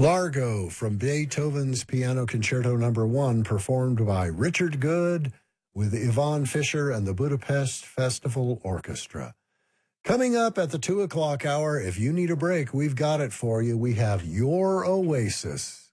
Largo from Beethoven's Piano Concerto Number 1, performed by Richard Good with Yvonne Fisher and the Budapest Festival Orchestra. Coming up at the 2 o'clock hour, if you need a break, we've got it for you. We have Your Oasis.